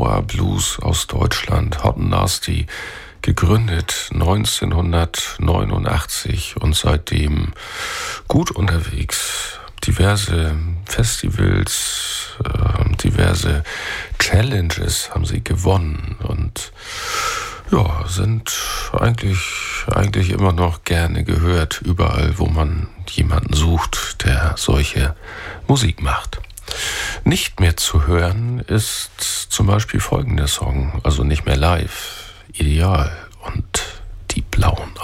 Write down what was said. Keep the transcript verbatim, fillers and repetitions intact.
Power Blues aus Deutschland, Hot and Nasty, gegründet neunzehnhundertneunundachtzig und seitdem gut unterwegs. Diverse Festivals, äh, diverse Challenges haben sie gewonnen und ja, sind eigentlich, eigentlich immer noch gerne gehört, überall, wo man jemanden sucht, der solche Musik macht. Nicht mehr zu hören ist zum Beispiel folgender Song, also nicht mehr live, Ideal und die Blauen.